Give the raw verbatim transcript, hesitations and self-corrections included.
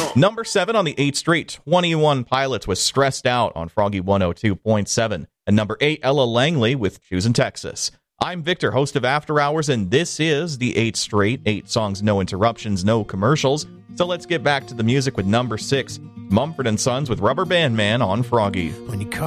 Number seven on the eighth Street, twenty-one Pilots with Stressed Out on Froggy one oh two point seven. And number eight, Ella Langley with Choosing Texas. I'm Victor, host of After Hours, and this is the eighth Street. Eight songs, no interruptions, no commercials. So let's get back to the music with number six, Mumford and Sons with Rubber Band Man on Froggy. When you call